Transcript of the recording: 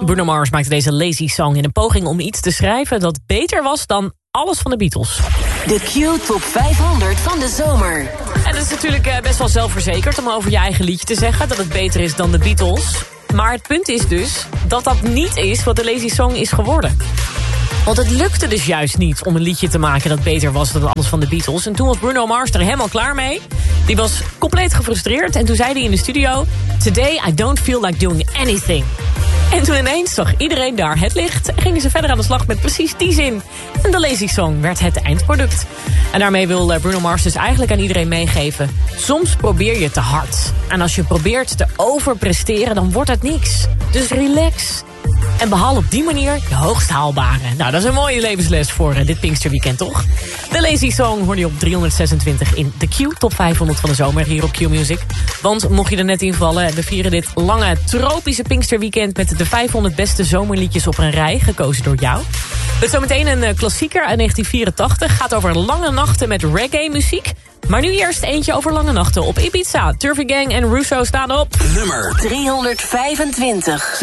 Bruno Mars maakte deze Lazy Song in een poging om iets te schrijven dat beter was dan alles van de Beatles. De Q Top 500 van de zomer. En het is natuurlijk best wel zelfverzekerd om over je eigen liedje te zeggen dat het beter is dan de Beatles. Maar het punt is dus dat dat niet is wat de Lazy Song is geworden. Want het lukte dus juist niet om een liedje te maken dat beter was dan alles van de Beatles. En toen was Bruno Mars er helemaal klaar mee. Die was compleet gefrustreerd en toen zei hij in de studio: "Today I don't feel like doing anything." En toen ineens zag iedereen daar het licht en gingen ze verder aan de slag met precies die zin. En de Lazy Song werd het eindproduct. En daarmee wil Bruno Mars dus eigenlijk aan iedereen meegeven: soms probeer je te hard. En als je probeert te overpresteren, dan wordt het niks. Dus relax. En behaal op die manier je hoogst haalbare. Nou, dat is een mooie levensles voor dit Pinksterweekend, toch? De Lazy Song hoor je op 326 in de Q Top 500 van de zomer hier op Q Music. Want mocht je er net invallen, we vieren dit lange tropische Pinksterweekend met de 500 beste zomerliedjes op een rij, gekozen door jou. Met zometeen een klassieker uit 1984, gaat over lange nachten met reggae-muziek. Maar nu eerst eentje over lange nachten op Ibiza. Turvy Gang en Russo staan op nummer 325.